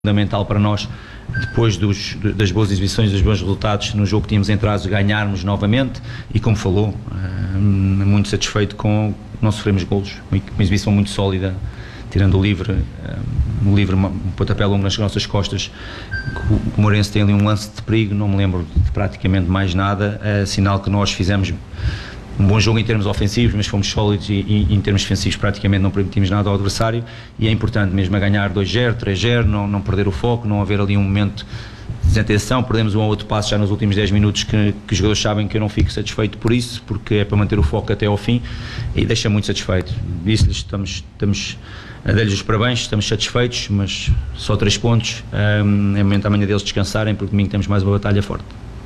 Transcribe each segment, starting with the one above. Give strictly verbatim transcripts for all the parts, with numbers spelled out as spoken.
fundamental para nós, depois dos, das boas exibições, dos bons resultados no jogo que tínhamos entrado, ganharmos novamente e, como falou, muito satisfeito com não sofremos golos, uma exibição muito sólida, tirando o livre, um livre um pontapé longo nas nossas costas. O Moreirense tem ali um lance de perigo, não me lembro de praticamente mais nada, é sinal que nós fizemos um bom jogo em termos ofensivos, mas fomos sólidos e, e em termos defensivos praticamente não permitimos nada ao adversário, e é importante mesmo a ganhar dois zero, três zero, não, não perder o foco, não haver ali um momento de desatenção. Perdemos um ou outro passo já nos últimos dez minutos que, que os jogadores sabem que eu não fico satisfeito por isso, porque é para manter o foco até ao fim, e deixa muito satisfeito. Disse-lhes, estamos, estamos a dar-lhes os parabéns, estamos satisfeitos, mas só três pontos, um, é momento amanhã deles descansarem, porque domingo temos mais uma batalha forte.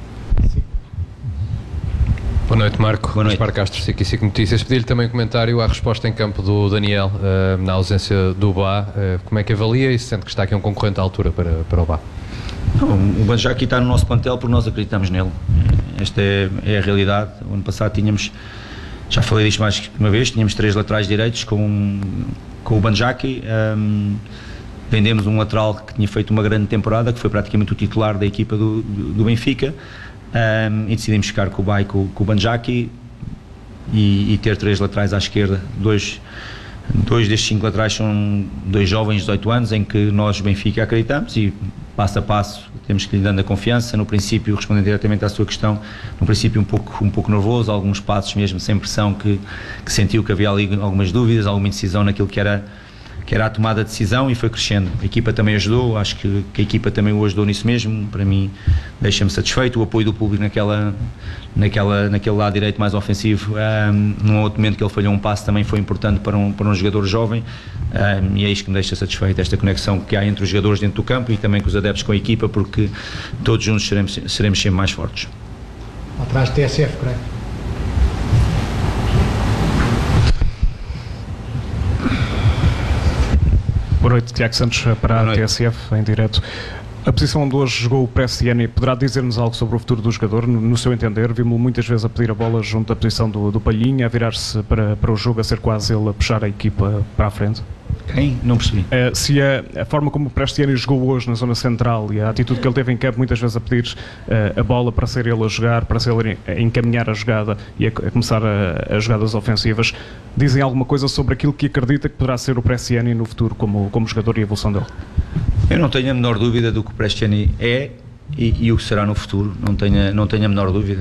Boa noite, Marco. Boa noite. Gaspar Castro, C Q cinco Notícias. Pedi-lhe também um comentário à resposta em campo do Daniel, uh, na ausência do Bá. Uh, como é que avalia e se sente que está aqui um concorrente à altura para, para o Bá? O Banjaki está no nosso plantel porque nós acreditamos nele. Esta é, é a realidade. O ano passado tínhamos, já falei disto mais que uma vez, tínhamos três laterais direitos com, com o Banjaki. Um, vendemos um lateral que tinha feito uma grande temporada, que foi praticamente o titular da equipa do, do, do Benfica. Um, e decidimos ficar com o Bá e com, com o Banjaki e, e ter três laterais à esquerda. Dois, dois destes cinco laterais são dois jovens de dezoito anos em que nós, Benfica, acreditamos, e passo a passo temos que lhe dando a confiança. No princípio, respondendo diretamente à sua questão, no princípio um pouco, um pouco nervoso, alguns passos mesmo sem pressão, que, que sentiu que havia ali algumas dúvidas, alguma indecisão naquilo que era que era a tomada de decisão, e foi crescendo. A equipa também ajudou, acho que, que a equipa também o ajudou nisso mesmo. Para mim, deixa-me satisfeito. O apoio do público naquela, naquela, naquele lado direito mais ofensivo, um, num outro momento que ele falhou um passo, também foi importante para um, para um jogador jovem, um, e é isto que me deixa satisfeito, esta conexão que há entre os jogadores dentro do campo e também com os adeptos, com a equipa, porque todos juntos seremos, seremos sempre mais fortes. Atrás do T S F, creio. Boa noite, Tiago Santos para a T S F, em direto. A posição onde hoje jogou o Prestiani, poderá dizer-nos algo sobre o futuro do jogador? No, no seu entender, vimos-lo muitas vezes a pedir a bola junto da posição do, do Palhinha, a virar-se para, para o jogo, a ser quase ele a puxar a equipa para a frente. Quem? Não percebi. É, se a, a forma como o Prestiani jogou hoje na zona central e a atitude que ele teve em campo, muitas vezes a pedir uh, a bola para ser ele a jogar, para ser ele a encaminhar a jogada e a, a começar a, as jogadas ofensivas, dizem alguma coisa sobre aquilo que acredita que poderá ser o Prestiani no futuro como, como jogador e a evolução dele? Eu não tenho a menor dúvida do que o Prestiani é e, e o que será no futuro, não tenho, não tenho a menor dúvida.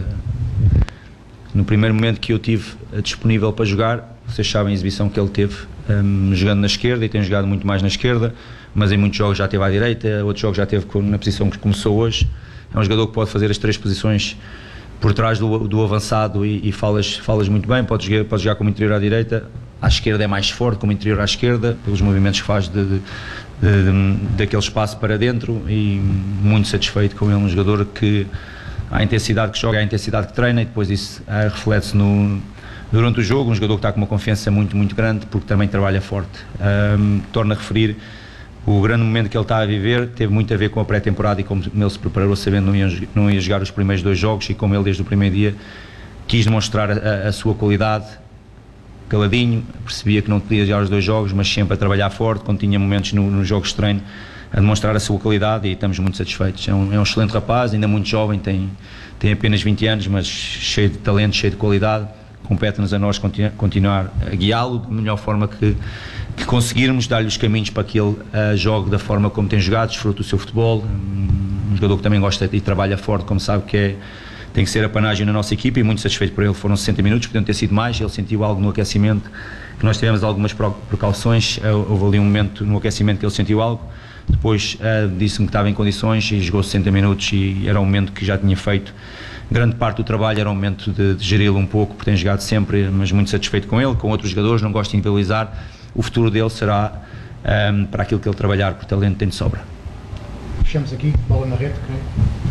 No primeiro momento que eu tive disponível para jogar, vocês sabem a exibição que ele teve, um, jogando na esquerda, e tem jogado muito mais na esquerda, mas em muitos jogos já esteve à direita, outros jogos já esteve na posição que começou hoje. É um jogador que pode fazer as três posições por trás do, do avançado, e, e falas, falas muito bem, pode jogar, pode jogar como interior à direita, à esquerda é mais forte, como interior à esquerda, pelos movimentos que faz de, de, de, de, daquele espaço para dentro, e muito satisfeito com ele, um jogador que a intensidade que joga, a intensidade que treina, e depois isso ah, reflete-se no, durante o jogo. Um jogador que está com uma confiança muito, muito grande, porque também trabalha forte. Um, torno a referir, o grande momento que ele está a viver teve muito a ver com a pré-temporada e como ele se preparou, sabendo que não ia, não ia jogar os primeiros dois jogos, e como ele desde o primeiro dia quis demonstrar a, a sua qualidade, caladinho, percebia que não podia jogar os dois jogos, mas sempre a trabalhar forte, quando tinha momentos nos no jogos de treino, a demonstrar a sua qualidade, e estamos muito satisfeitos. É um, é um excelente rapaz, ainda muito jovem, tem, tem apenas vinte anos, mas cheio de talento, cheio de qualidade. Compete-nos a nós continu, continuar a guiá-lo da melhor forma que, que conseguirmos, dar-lhe os caminhos para que ele uh, jogue da forma como tem jogado, desfrute do seu futebol. Um jogador que também gosta e trabalha forte, como sabe que é, tem que ser a panagem na nossa equipa, e muito satisfeito por ele. Foram sessenta minutos, podiam ter sido mais. Ele sentiu algo no aquecimento, que nós tivemos algumas precauções, houve ali um momento no aquecimento que ele sentiu algo, depois uh, disse-me que estava em condições e jogou sessenta minutos, e era um momento que já tinha feito grande parte do trabalho, era um momento de, de geri-lo um pouco, porque tem jogado sempre, mas muito satisfeito com ele, com outros jogadores, não gosto de individualizar. O futuro dele será um, para aquilo que ele trabalhar, porque talento tem de sobra. Fechamos aqui, bola na rede, creio.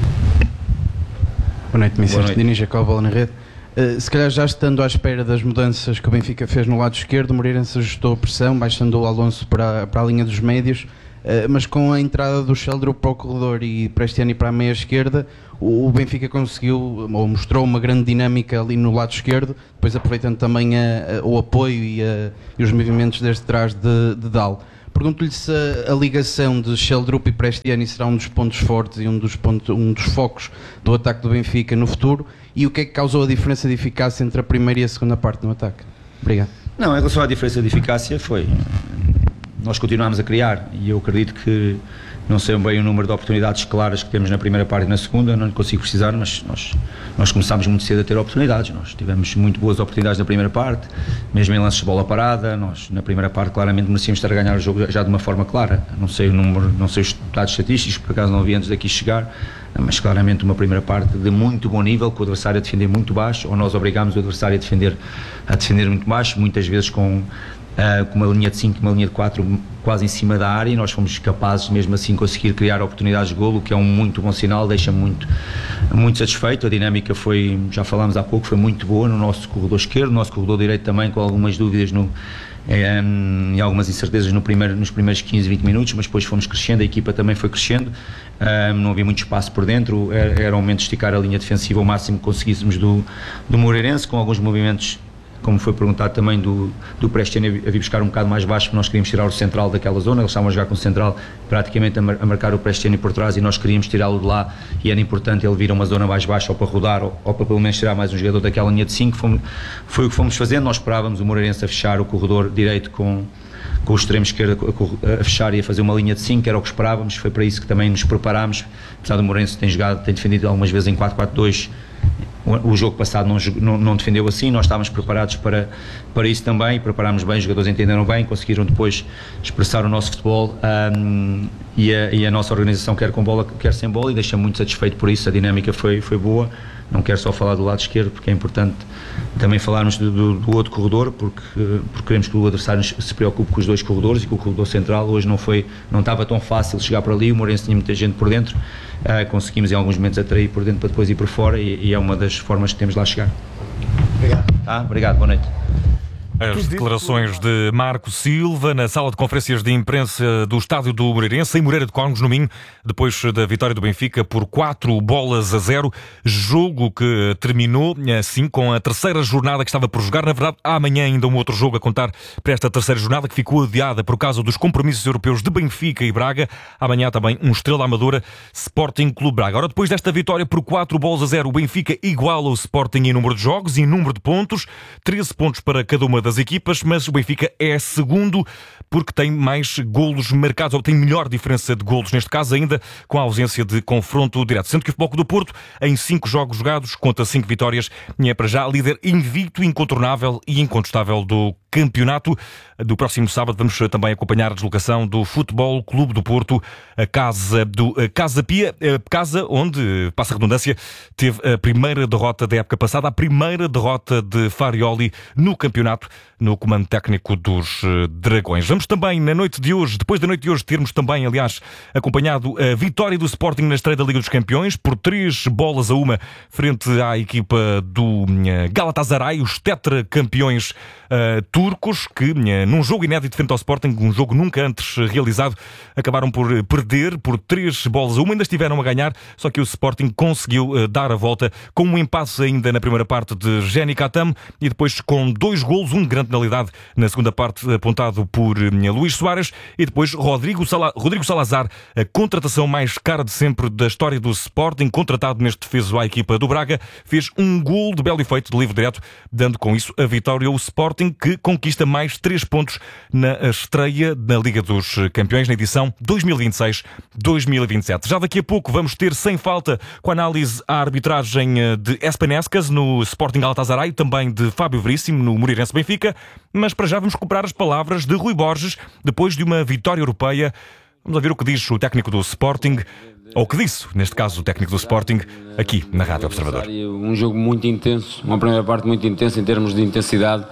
Boa noite, mister Dini Jacob, bola na rede. Uh, se calhar já estando à espera das mudanças que o Benfica fez no lado esquerdo, o Moreirense ajustou a pressão, baixando o Alonso para, para a linha dos médios, uh, mas com a entrada do Sheldrop para o corredor e Prestiani para a meia esquerda, o, o Benfica conseguiu, ou mostrou uma grande dinâmica ali no lado esquerdo, depois aproveitando também a, a, o apoio e, a, e os movimentos desde trás de, de Dal. Pergunto-lhe se a, a ligação de Sheldrup e Prestiani será um dos pontos fortes e um dos, pontos, um dos focos do ataque do Benfica no futuro, e o que é que causou a diferença de eficácia entre a primeira e a segunda parte no ataque? Obrigado. Não, em relação à diferença de eficácia, foi... Nós continuámos a criar, e eu acredito que não sei bem o número de oportunidades claras que temos na primeira parte e na segunda, não consigo precisar, mas nós, nós começámos muito cedo a ter oportunidades. Nós tivemos muito boas oportunidades na primeira parte, mesmo em lances de bola parada. Nós na primeira parte claramente merecíamos estar a ganhar o jogo já de uma forma clara. Não sei o número, não sei os dados estatísticos, por acaso não vi antes daqui chegar, mas claramente uma primeira parte de muito bom nível, com o adversário a defender muito baixo, ou nós obrigámos o adversário a defender, a defender muito baixo, muitas vezes com Uh, com uma linha de cinco, uma linha de quatro quase em cima da área, e nós fomos capazes mesmo assim conseguir criar oportunidades de golo, o que é um muito bom sinal, deixa-me muito, muito satisfeito. A dinâmica foi, já falámos há pouco, foi muito boa no nosso corredor esquerdo, no nosso corredor direito também, com algumas dúvidas no, um, e algumas incertezas no primeiro, nos primeiros quinze, vinte minutos, mas depois fomos crescendo, a equipa também foi crescendo, um, não havia muito espaço por dentro, era, era um momento de esticar a linha defensiva ao máximo que conseguíssemos do, do Moreirense, com alguns movimentos, como foi perguntado também, do, do Prestiani a vir buscar um bocado mais baixo, porque nós queríamos tirar o central daquela zona. Eles estavam a jogar com o central praticamente a, mar, a marcar o Prestiani por trás, e nós queríamos tirá-lo de lá, e era importante ele vir a uma zona mais baixa, ou para rodar, ou, ou para pelo menos tirar mais um jogador daquela linha de cinco. Fomos, foi o que fomos fazendo. Nós esperávamos o Moreirense a fechar o corredor direito com, com o extremo esquerdo a, a fechar e a fazer uma linha de cinco, era o que esperávamos. Foi para isso que também nos preparámos, apesar do Moreirense ter jogado, ter defendido algumas vezes em quatro quatro dois. O jogo passado não, não, não defendeu assim, nós estávamos preparados para, para isso também, preparámos bem, os jogadores entenderam bem, conseguiram depois expressar o nosso futebol, um, e, a, e a nossa organização, quer com bola, quer sem bola, e deixa-me muito satisfeito por isso. A dinâmica foi, foi boa. Não quero só falar do lado esquerdo, porque é importante também falarmos do, do, do outro corredor, porque, porque queremos que o adversário se preocupe com os dois corredores, e com o corredor central. Hoje não, foi, não estava tão fácil chegar para ali, o Moreirense tinha muita gente por dentro, uh, conseguimos em alguns momentos atrair por dentro para depois ir por fora, e, e é uma das formas que temos de lá chegar. Obrigado. Tá? Obrigado, boa noite. As declarações de Marco Silva na sala de conferências de imprensa do estádio do Moreirense, em Moreira de Cónegos, no Minho, depois da vitória do Benfica por quatro bolas a zero, jogo que terminou assim com a terceira jornada que estava por jogar. Na verdade, há amanhã ainda um outro jogo a contar para esta terceira jornada, que ficou adiada por causa dos compromissos europeus de Benfica e Braga. Amanhã também um Estrela Amadora Sporting Clube Braga. Ora, depois desta vitória por quatro bolas a zero, o Benfica iguala o Sporting em número de jogos e em número de pontos, treze pontos para cada uma das equipas, mas o Benfica é segundo porque tem mais golos marcados, ou tem melhor diferença de golos, neste caso ainda com a ausência de confronto direto. Sendo que o Futebol Clube do Porto, em cinco jogos jogados, conta cinco vitórias, e é para já líder invicto, incontornável e incontestável do campeonato. Do próximo sábado vamos também acompanhar a deslocação do Futebol Clube do Porto, a casa do a Casa Pia, a casa onde, passa a redundância, teve a primeira derrota da época passada, a primeira derrota de Farioli no campeonato, no comando técnico dos Dragões. Vamos também, na noite de hoje, depois da noite de hoje, termos também, aliás, acompanhado a vitória do Sporting na estreia da Liga dos Campeões, por três bolas a uma, frente à equipa do Galatasaray, os tetracampeões uh, turcos, que uh, num jogo inédito frente ao Sporting, um jogo nunca antes realizado, acabaram por perder por três bolas a uma, ainda estiveram a ganhar, só que o Sporting conseguiu uh, dar a volta com um empate ainda na primeira parte de Jenny Katam, e depois com dois golos, um de grande penalidade na segunda parte, apontado por uh, Luís Soares, e depois Rodrigo, Sala, Rodrigo Salazar, a contratação mais cara de sempre da história do Sporting, contratado neste defeso à equipa do Braga, fez um gol de belo efeito de livre direto, dando com isso a vitória ao Sporting, que conquista mais três pontos na estreia na Liga dos Campeões, na edição dois mil e vinte e seis dois mil e vinte e sete. Já daqui a pouco vamos ter, sem falta, com a análise à arbitragem de Espanescas no Sporting Galatasaray, também de Fábio Veríssimo no Moreirense Benfica, mas para já vamos recuperar as palavras de Rui Borges, depois de uma vitória europeia. Vamos ver o que diz o técnico do Sporting, ou o que disse, neste caso, o técnico do Sporting, aqui na Rádio Observador. Um jogo muito intenso, uma primeira parte muito intensa em termos de intensidade,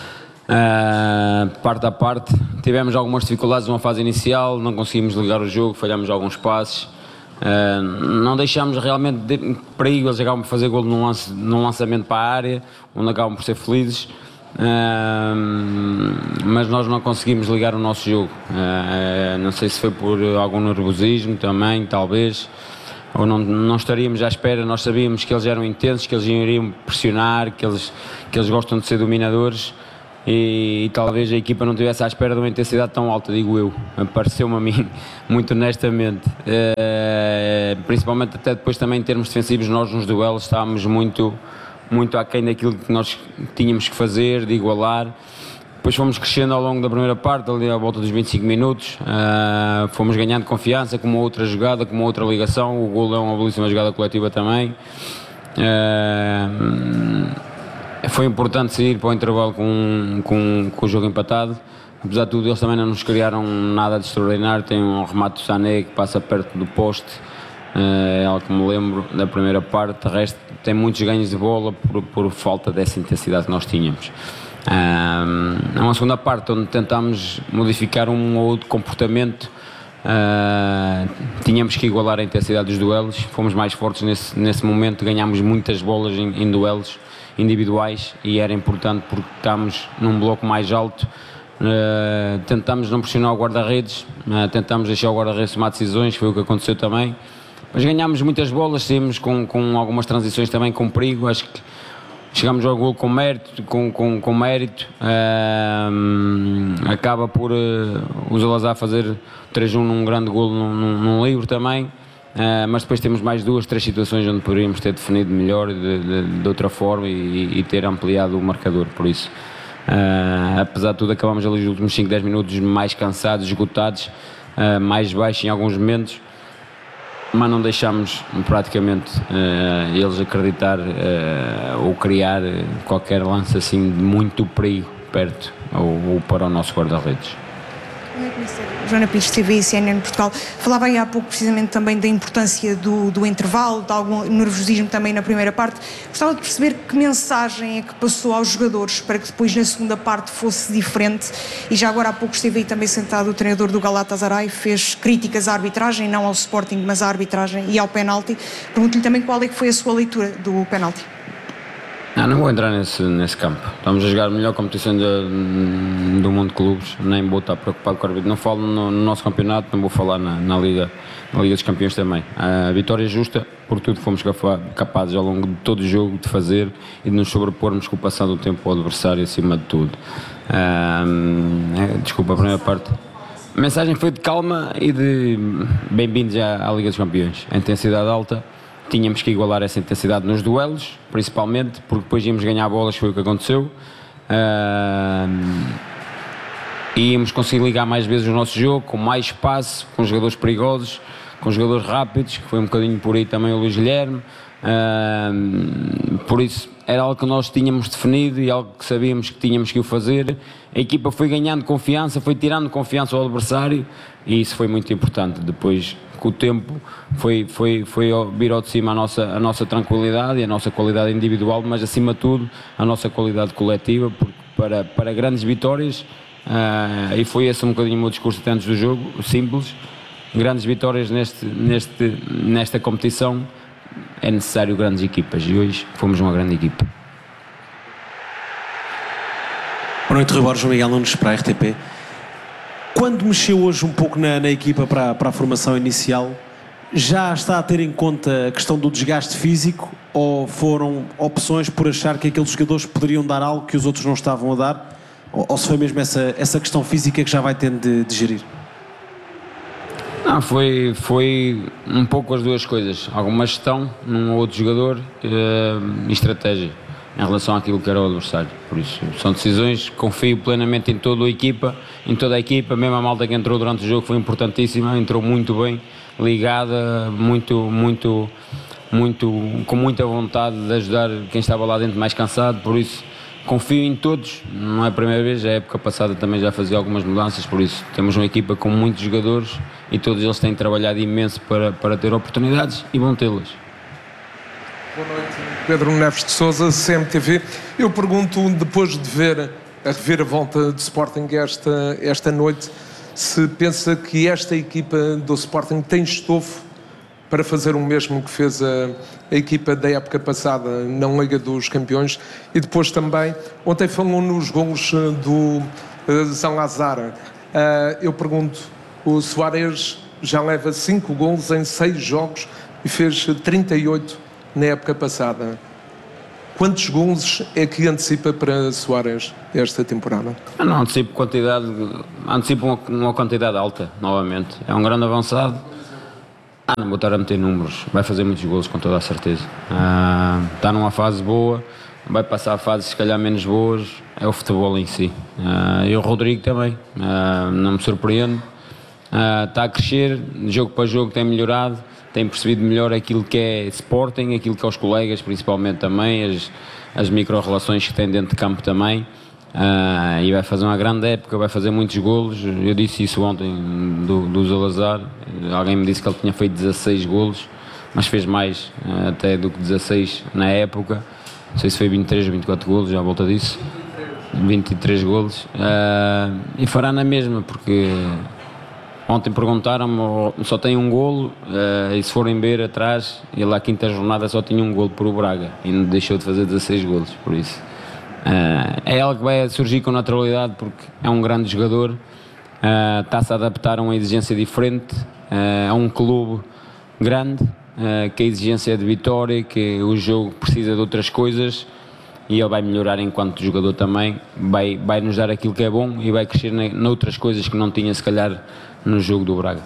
uh, parte a parte. Tivemos algumas dificuldades numa fase inicial, não conseguimos ligar o jogo, falhamos alguns passes, uh, não deixámos realmente de, perigo. Eles acabam por fazer golo num, lance, num lançamento para a área, onde acabam por ser felizes. Uh, mas nós não conseguimos ligar o nosso jogo, uh, não sei se foi por algum nervosismo também, talvez, ou não, não estaríamos à espera. Nós sabíamos que eles eram intensos, que eles iriam pressionar, que eles, que eles gostam de ser dominadores, e, e talvez a equipa não estivesse à espera de uma intensidade tão alta, digo eu, pareceu-me a mim, muito honestamente, uh, principalmente até depois também em termos defensivos. Nós nos duelos estávamos muito, muito aquém daquilo que nós tínhamos que fazer, de igualar. Depois fomos crescendo ao longo da primeira parte, ali à volta dos vinte e cinco minutos, uh, fomos ganhando confiança com uma outra jogada, com uma outra ligação. O golo é uma belíssima jogada coletiva também. Uh, foi importante sair para o intervalo com, com, com o jogo empatado. Apesar de tudo, eles também não nos criaram nada de extraordinário. Tem um remate do Sané que passa perto do poste, uh, é algo que me lembro da primeira parte. De resto, tem muitos ganhos de bola por, por falta dessa intensidade que nós tínhamos. Uh, uma segunda parte onde tentámos modificar um ou outro comportamento, uh, tínhamos que igualar a intensidade dos duelos, fomos mais fortes nesse, nesse momento, ganhámos muitas bolas em, em duelos individuais e era importante porque estávamos num bloco mais alto. Uh, tentámos não pressionar o guarda-redes, uh, tentámos deixar o guarda-redes tomar decisões, foi o que aconteceu também, mas ganhámos muitas bolas, saímos com, com algumas transições também com perigo. Acho que chegámos ao gol com mérito, com, com, com mérito. Uh, acaba por uh, o Zalazar fazer três a um num grande gol num, num, num livre também, uh, mas depois temos mais duas, três situações onde poderíamos ter definido melhor de, de, de outra forma e, e ter ampliado o marcador. Por isso, uh, apesar de tudo, acabamos ali os últimos cinco, dez minutos mais cansados, esgotados, uh, mais baixos em alguns momentos, mas não deixámos praticamente uh, eles acreditar uh, ou criar qualquer lance assim de muito perigo perto ou, ou para o nosso guarda-redes. Joana Pires, T V e C N N Portugal. Falava aí há pouco precisamente também da importância do, do intervalo, de algum nervosismo também na primeira parte. Gostava de perceber que mensagem é que passou aos jogadores para que depois na segunda parte fosse diferente. E já agora há pouco esteve aí também sentado o treinador do Galatasaray, fez críticas à arbitragem, não ao Sporting, mas à arbitragem e ao penalti. Pergunto-lhe também qual é que foi a sua leitura do penalti. Não, não vou entrar nesse, nesse campo. Estamos a jogar a melhor competição de, do mundo de clubes, nem vou estar preocupado com o árbitro. Não falo no, no nosso campeonato, não vou falar na, na, Liga, na Liga dos Campeões também. A vitória é justa, por tudo fomos capazes ao longo de todo o jogo de fazer e de nos sobrepormos com o passar do tempo ao adversário acima de tudo. Uh, desculpa a primeira parte. A mensagem foi de calma e de bem-vindos à, à Liga dos Campeões. A intensidade alta. Tínhamos que igualar essa intensidade nos duelos, principalmente, porque depois íamos ganhar bolas, foi o que aconteceu. Uh, íamos conseguir ligar mais vezes o nosso jogo, com mais espaço, com jogadores perigosos, com jogadores rápidos, que foi um bocadinho por aí também o Luís Guilherme. Uh, por isso, era algo que nós tínhamos definido e algo que sabíamos que tínhamos que o fazer. A equipa foi ganhando confiança, foi tirando confiança ao adversário e isso foi muito importante. Depois, com o tempo, foi, foi, foi vir ao de cima a nossa, a nossa tranquilidade e a nossa qualidade individual, mas acima de tudo a nossa qualidade coletiva, porque para, para grandes vitórias, uh, e foi esse um bocadinho o meu discurso até antes do jogo, simples, grandes vitórias neste, neste, nesta competição é necessário grandes equipas e hoje fomos uma grande equipa. Boa noite, Rui Borges, João Miguel Nunes para a R T P. Quando mexeu hoje um pouco na, na equipa para, para a formação inicial, já está a ter em conta a questão do desgaste físico ou foram opções por achar que aqueles jogadores poderiam dar algo que os outros não estavam a dar? Ou, ou se foi mesmo essa, essa questão física que já vai tendo de, de gerir? Não, foi, foi um pouco as duas coisas. Alguma gestão num ou outro jogador uh, e estratégia em relação àquilo que era o adversário. Por isso, são decisões, confio plenamente em toda a equipa, em toda a equipa, mesmo a malta que entrou durante o jogo foi importantíssima, entrou muito bem, ligada, muito, muito, muito, com muita vontade de ajudar quem estava lá dentro mais cansado, por isso confio em todos, não é a primeira vez, a época passada também já fazia algumas mudanças, por isso temos uma equipa com muitos jogadores e todos eles têm trabalhado imenso para, para ter oportunidades e vão tê-las. Boa noite, Pedro Neves de Sousa, C M T V. Eu pergunto, depois de ver a reviravolta do Sporting esta, esta noite, se pensa que esta equipa do Sporting tem estofo para fazer o mesmo que fez a, a equipa da época passada na Liga dos Campeões. E depois também, ontem falou nos golos do uh, Zalazar. Uh, eu pergunto, o Soares já leva cinco golos em seis jogos e fez trinta e oito na época passada. Quantos golos é que antecipa para Soares esta temporada? Eu não antecipo quantidade, antecipo uma, uma quantidade alta, novamente. É um grande avançado. Ah, não vou estar a meter números, vai fazer muitos golos com toda a certeza. Ah, está numa fase boa, vai passar a fases se calhar menos boas, é o futebol em si. Ah, e o Rodrigo também, ah, não me surpreende. Ah, está a crescer, jogo para jogo tem melhorado, tem percebido melhor aquilo que é Sporting, aquilo que é os colegas principalmente também, as, as micro-relações que tem dentro de campo também. Uh, e vai fazer uma grande época, vai fazer muitos golos. Eu disse isso ontem do, do Salazar. Alguém me disse que ele tinha feito dezasseis golos, mas fez mais uh, até do que dezasseis na época. Não sei se foi vinte e três ou vinte e quatro golos, já à volta disso. vinte e três golos. Uh, e fará na mesma, porque ontem perguntaram-me, só tem um golo, uh, e se forem ver atrás, ele à quinta jornada só tinha um golo por o Braga e não deixou de fazer dezasseis golos, por isso. Uh, é algo que vai surgir com naturalidade porque é um grande jogador, uh, está-se a adaptar a uma exigência diferente, uh, a um clube grande, uh, que a exigência é de vitória, que o jogo precisa de outras coisas e ele vai melhorar enquanto jogador também, vai, vai nos dar aquilo que é bom e vai crescer noutras coisas que não tinha se calhar no jogo do Braga.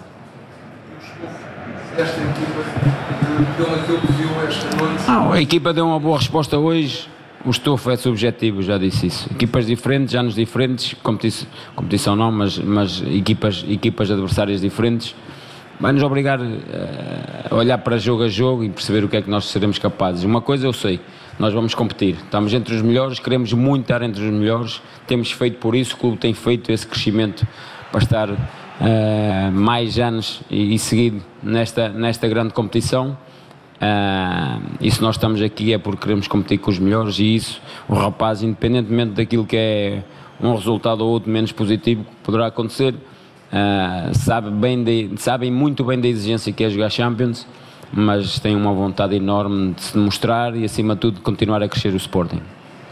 Esta equipa deu aquilo que viu esta noite? Ah, a equipa deu uma boa resposta hoje. O estofo é subjetivo, já disse isso. Equipas diferentes, anos diferentes, competição, competição não, mas, mas equipas, equipas adversárias diferentes. Vai-nos obrigar a olhar para jogo a jogo e perceber o que é que nós seremos capazes. Uma coisa eu sei, nós vamos competir. Estamos entre os melhores, queremos muito estar entre os melhores. Temos feito por isso, o clube tem feito esse crescimento para estar uh, mais anos e, e seguido nesta, nesta grande competição. Uh, e se nós estamos aqui é porque queremos competir com os melhores e isso, o rapaz, independentemente daquilo que é um resultado ou outro menos positivo que poderá acontecer, uh, sabe bem de, sabem muito bem da exigência que é jogar Champions, mas tem uma vontade enorme de se mostrar e acima de tudo de continuar a crescer o Sporting.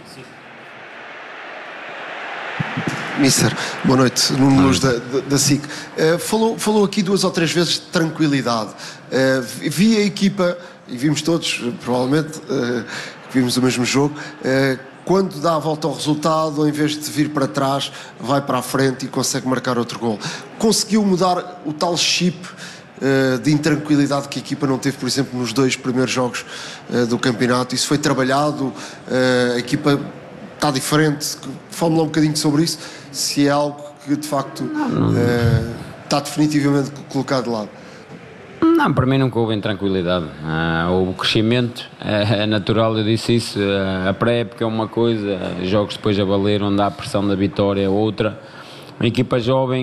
Mister, boa noite, Nuno Luz da, da, da S I C. Uh, falou, falou aqui duas ou três vezes de tranquilidade. Uh, vi a equipa, e vimos todos, provavelmente, uh, vimos o mesmo jogo, uh, quando dá a volta ao resultado, em vez de vir para trás, vai para a frente e consegue marcar outro gol. Conseguiu mudar o tal chip uh, de intranquilidade que a equipa não teve, por exemplo, nos dois primeiros jogos uh, do campeonato? Isso foi trabalhado, uh, a equipa está diferente? Fala-me lá um bocadinho sobre isso, se é algo que de facto uh, está definitivamente colocado de lado. Não, para mim nunca houve intranquilidade. Uh, houve crescimento, é, é natural, eu disse isso. Uh, a pré-época é uma coisa, jogos depois a valer, onde há a pressão da vitória é outra. Uma equipa jovem,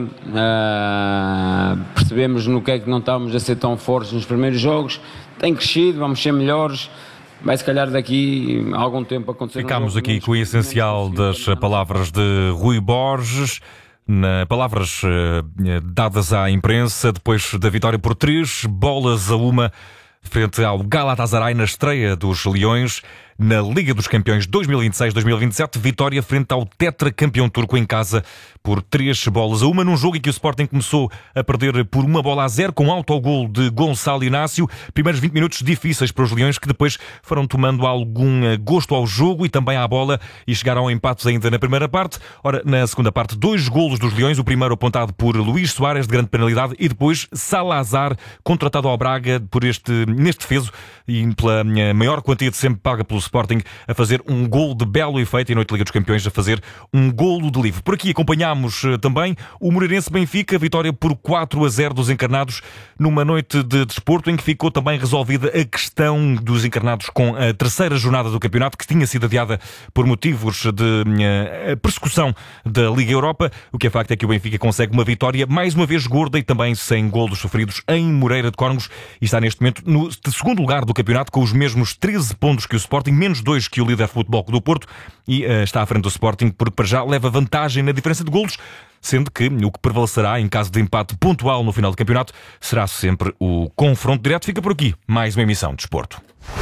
uh, percebemos no que é que não estávamos a ser tão fortes nos primeiros jogos, tem crescido, vamos ser melhores. Vai se calhar daqui a algum tempo acontecer. Ficámos aqui com o essencial das palavras de Rui Borges, na, palavras uh, dadas à imprensa depois da vitória por três bolas a uma frente ao Galatasaray na estreia dos Leões na Liga dos Campeões dois mil e vinte e seis dois mil e vinte e sete, vitória frente ao tetracampeão turco em casa por três bolas a uma, num jogo em que o Sporting começou a perder por uma bola a zero, com autogol de Gonçalo Inácio. Primeiros vinte minutos difíceis para os Leões, que depois foram tomando algum gosto ao jogo e também à bola e chegaram ao empate ainda na primeira parte. Ora, na segunda parte, dois golos dos Leões, o primeiro apontado por Luís Soares, de grande penalidade, e depois Salazar, contratado ao Braga por este, neste defeso e pela maior quantia de sempre paga pelo Sporting, a fazer um golo de belo efeito, e noite Liga dos Campeões a fazer um golo de livre. Por aqui acompanhámos também o Moreirense Benfica, vitória por quatro a zero dos encarnados, numa noite de desporto em que ficou também resolvida a questão dos encarnados com a terceira jornada do campeonato, que tinha sido adiada por motivos de uh, persecução da Liga Europa. O que é facto é que o Benfica consegue uma vitória mais uma vez gorda e também sem golos sofridos em Moreira de Cónegos, e está neste momento no segundo lugar do campeonato com os mesmos treze pontos que o Sporting, menos dois que o líder Futebol Clube do Porto, e uh, está à frente do Sporting porque para já leva vantagem na diferença de golos, sendo que o que prevalecerá em caso de empate pontual no final do campeonato será sempre o confronto direto. Fica por aqui mais uma emissão de Desporto.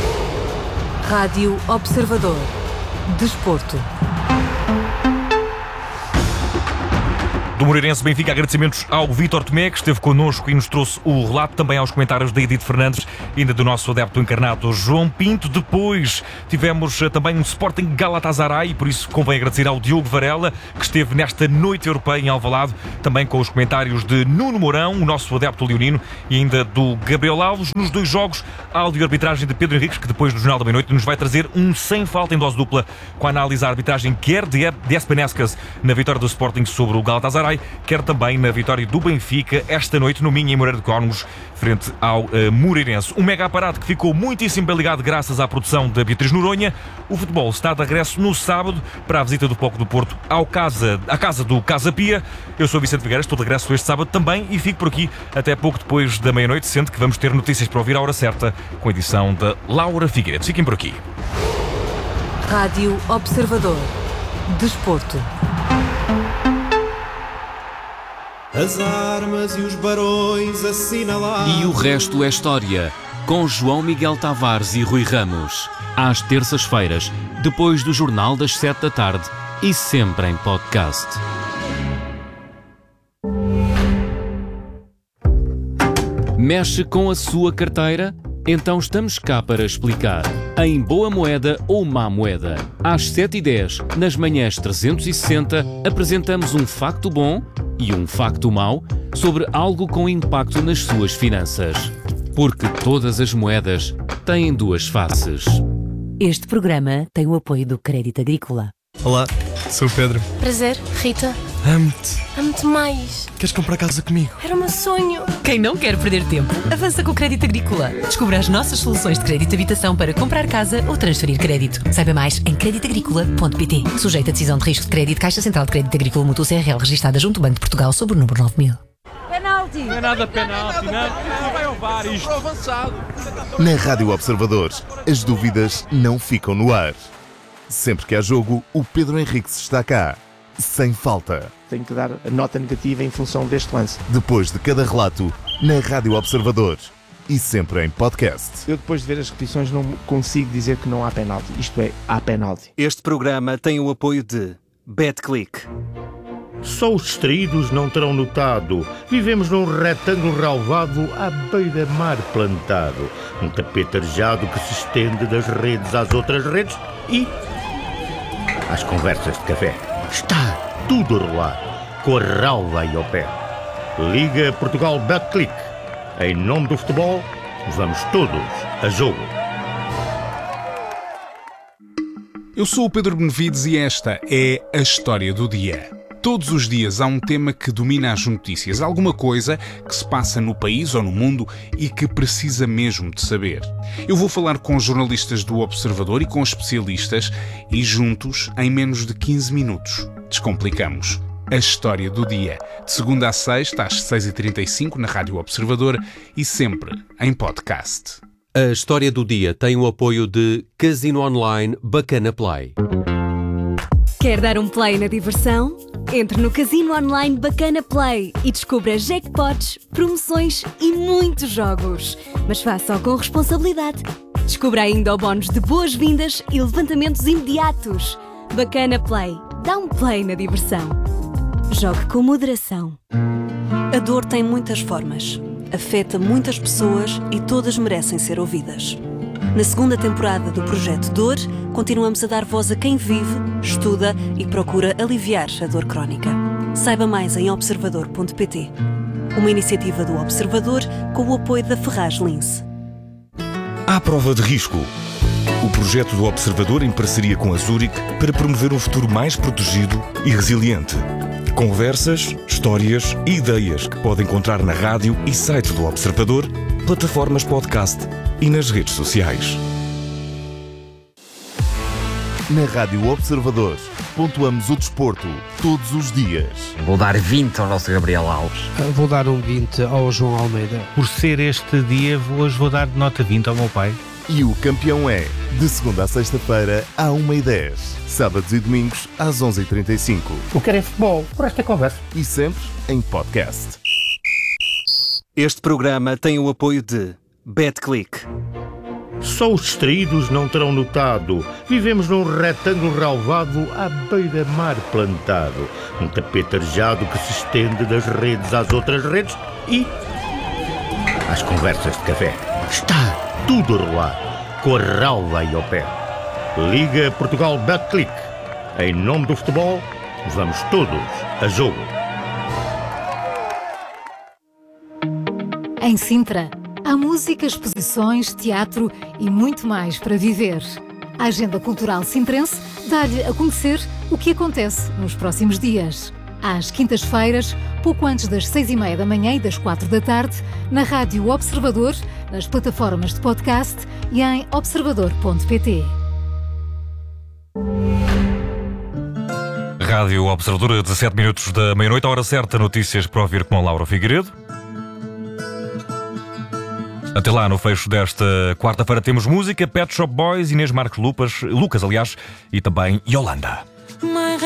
Rádio Observador. Desporto. Do Moreirense Benfica, agradecimentos ao Vítor Tomé, que esteve connosco e nos trouxe o relato, também aos comentários da Edith Fernandes, ainda do nosso adepto encarnado João Pinto. Depois tivemos também um Sporting Galatasaray, e por isso convém agradecer ao Diogo Varela, que esteve nesta noite europeia em Alvalade, também com os comentários de Nuno Mourão, o nosso adepto leonino, e ainda do Gabriel Alves. Nos dois jogos, áudio e arbitragem de Pedro Henriques, que depois do Jornal da Meia-Noite nos vai trazer um sem falta em dose dupla, com a análise da arbitragem quer de Espenescas na vitória do Sporting sobre o Galatasaray, quer também na vitória do Benfica esta noite no Minho, em Moreira de Cónegos, frente ao uh, Moreirense. Um mega aparato que ficou muitíssimo bem ligado graças à produção da Beatriz Noronha. O futebol está de regresso no sábado para a visita do Poco do Porto ao casa, à casa do Casa Pia. Eu sou o Vicente Figueiras, estou de regresso este sábado também e fico por aqui até pouco depois da meia-noite, sendo que vamos ter notícias para ouvir à hora certa com a edição da Laura Figueiredo. Fiquem por aqui. Rádio Observador. Desporto. As armas e os barões assinalados. E o resto é história, com João Miguel Tavares e Rui Ramos. Às terças-feiras, depois do Jornal das Sete da Tarde e sempre em podcast. Mexe com a sua carteira? Então estamos cá para explicar. Em Boa Moeda ou Má Moeda. Às sete e dez, nas manhãs trezentos e sessenta, apresentamos um facto bom e um facto mau sobre algo com impacto nas suas finanças. Porque todas as moedas têm duas faces. Este programa tem o apoio do Crédito Agrícola. Olá, sou o Pedro. Prazer, Rita. Amo-te. Amo-te mais. Queres comprar casa comigo? Era o meu sonho. Quem não quer perder tempo, avança com o Crédito Agrícola. Descubra as nossas soluções de crédito de habitação para comprar casa ou transferir crédito. Saiba mais em crédito agrícola ponto pt. Sujeito a decisão de risco de crédito, Caixa Central de Crédito Agrícola Mútuo C R L, registada junto ao Banco de Portugal, sob o número nove mil. Penalti! Não é nada penalti, não. Não vai ao V A R isto. Avançado. Na Rádio Observadores, as dúvidas não ficam no ar. Sempre que há jogo, o Pedro Henriques está cá. Sem falta. Tenho que dar a nota negativa em função deste lance. Depois de cada relato, na Rádio Observador e sempre em podcast. Eu depois de ver as repetições não consigo dizer que não há penalti. Isto é, há penalti. Este programa tem o apoio de BetClick. Só os distraídos não terão notado. Vivemos num retângulo relvado à beira-mar plantado. Um tapete arejado que se estende das redes às outras redes e às conversas de café. Está tudo a rolar, com a relva aí ao pé. Liga Portugal BetClick. Em nome do futebol, vamos todos a jogo. Eu sou o Pedro Benevides e esta é a história do dia. Todos os dias há um tema que domina as notícias, alguma coisa que se passa no país ou no mundo e que precisa mesmo de saber. Eu vou falar com jornalistas do Observador e com especialistas e juntos, em menos de quinze minutos, descomplicamos a história do dia. De segunda a sexta, às seis e trinta e cinco, na Rádio Observador e sempre em podcast. A história do dia tem o apoio de Casino Online Bacana Play. Quer dar um play na diversão? Entre no Casino Online Bacana Play e descubra jackpots, promoções e muitos jogos. Mas faça-o com responsabilidade. Descubra ainda o bónus de boas-vindas e levantamentos imediatos. Bacana Play. Dá um play na diversão. Jogue com moderação. A dor tem muitas formas. Afeta muitas pessoas e todas merecem ser ouvidas. Na segunda temporada do Projeto Dor, continuamos a dar voz a quem vive, estuda e procura aliviar a dor crónica. Saiba mais em observador ponto pt. Uma iniciativa do Observador com o apoio da Ferraz Lince. À prova de risco. O projeto do Observador em parceria com a Zurich para promover um futuro mais protegido e resiliente. Conversas, histórias e ideias que pode encontrar na rádio e site do Observador, plataformas podcast e nas redes sociais. Na Rádio Observador, pontuamos o desporto todos os dias. Vou dar vinte ao nosso Gabriel Alves. Vou dar um vinte ao João Almeida. Por ser este dia, hoje vou dar nota vinte ao meu pai. E o campeão é, de segunda a sexta-feira, à uma e dez. Sábados e domingos, às onze e trinta e cinco. O que é futebol, por esta conversa. E sempre em podcast. Este programa tem o apoio de BetClick. Só os distraídos não terão notado. Vivemos num retângulo relvado à beira-mar plantado. Um tapete arejado que se estende das redes às outras redes e às conversas de café. Está tudo a rolar, com a relva aí ao pé. Liga Portugal BetClick. Em nome do futebol, vamos todos a jogo. Em Sintra, há música, exposições, teatro e muito mais para viver. A Agenda Cultural Sintrense dá-lhe a conhecer o que acontece nos próximos dias. Às quintas-feiras, pouco antes das seis e meia da manhã e das quatro da tarde, na Rádio Observador, nas plataformas de podcast e em observador ponto pt. Rádio Observador, a dezassete minutos da meia-noite, a hora certa, notícias para ouvir com a Laura Figueiredo. Até lá, no fecho desta quarta-feira, temos música, Pet Shop Boys, Inês Marques Lucas, Lucas, aliás, e também Yolanda.